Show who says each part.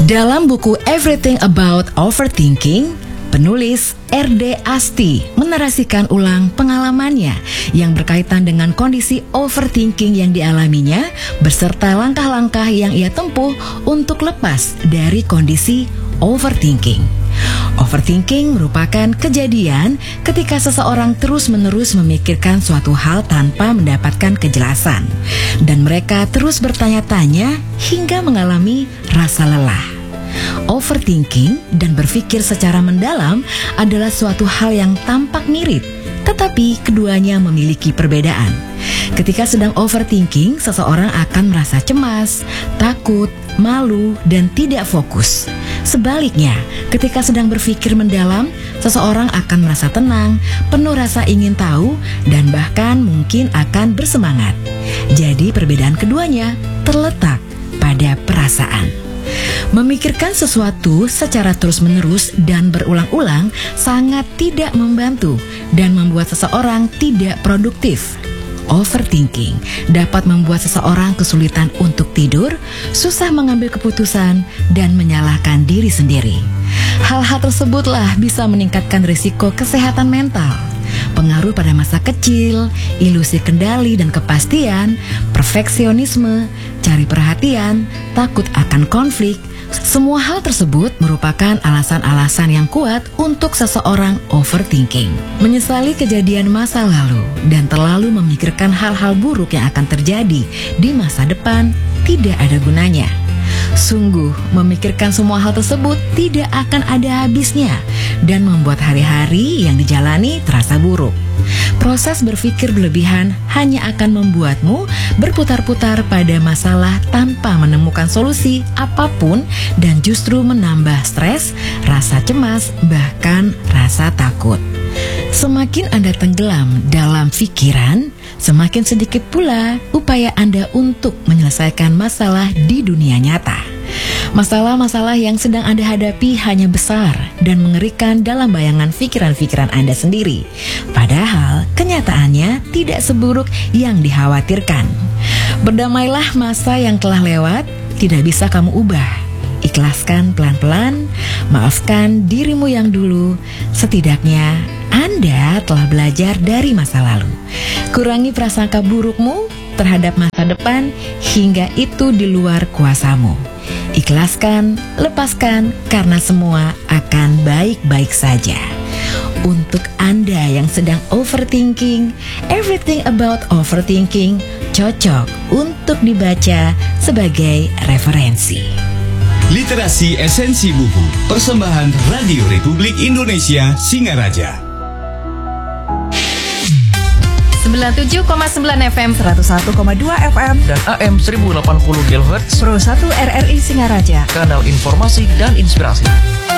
Speaker 1: Dalam buku Everything About Overthinking, penulis R.D. Asti menarasikan ulang pengalamannya yang berkaitan dengan kondisi overthinking yang dialaminya beserta langkah-langkah yang ia tempuh untuk lepas dari kondisi overthinking. Overthinking merupakan kejadian ketika seseorang terus-menerus memikirkan suatu hal tanpa mendapatkan kejelasan, dan mereka terus bertanya-tanya hingga mengalami rasa lelah. Overthinking dan berpikir secara mendalam adalah suatu hal yang tampak mirip, tetapi keduanya memiliki perbedaan. Ketika sedang overthinking, seseorang akan merasa cemas, takut, malu, dan tidak fokus. Sebaliknya, ketika sedang berpikir mendalam, seseorang akan merasa tenang, penuh rasa ingin tahu, dan bahkan mungkin akan bersemangat. Jadi perbedaan keduanya terletak pada perasaan. Memikirkan sesuatu secara terus-menerus dan berulang-ulang sangat tidak membantu dan membuat seseorang tidak produktif. Overthinking dapat membuat seseorang kesulitan untuk tidur, susah mengambil keputusan, dan menyalahkan diri sendiri. Hal-hal tersebutlah bisa meningkatkan risiko kesehatan mental, pengaruh pada masa kecil, ilusi kendali dan kepastian, perfeksionisme, cari perhatian, takut akan konflik. Semua hal tersebut merupakan alasan-alasan yang kuat untuk seseorang overthinking. Menyesali kejadian masa lalu dan terlalu memikirkan hal-hal buruk yang akan terjadi di masa depan tidak ada gunanya. Sungguh, memikirkan semua hal tersebut tidak akan ada habisnya dan membuat hari-hari yang dijalani terasa buruk. Proses berpikir berlebihan hanya akan membuatmu berputar-putar pada masalah tanpa menemukan solusi apapun dan justru menambah stres, rasa cemas, bahkan rasa takut. Semakin Anda tenggelam dalam pikiran, semakin sedikit pula upaya Anda untuk menyelesaikan masalah di dunia nyata. Masalah-masalah yang sedang Anda hadapi hanya besar dan mengerikan dalam bayangan pikiran-pikiran Anda sendiri. Padahal kenyataannya tidak seburuk yang dikhawatirkan. Berdamailah masa yang telah lewat, tidak bisa kamu ubah. Ikhlaskan pelan-pelan, maafkan dirimu yang dulu. Setidaknya Anda telah belajar dari masa lalu. Kurangi prasangka burukmu terhadap masa depan hingga itu di luar kuasamu. Ikhlaskan, lepaskan, karena semua akan baik-baik saja. Untuk Anda yang sedang overthinking, Everything About Overthinking cocok untuk dibaca sebagai referensi.
Speaker 2: Literasi Esensi Buku, persembahan Radio Republik Indonesia Singaraja.
Speaker 3: 97,9 FM, 101,2 FM,
Speaker 4: dan AM 1080 kHz
Speaker 3: Pro 1 RRI Singaraja.
Speaker 4: Kanal informasi dan inspirasi.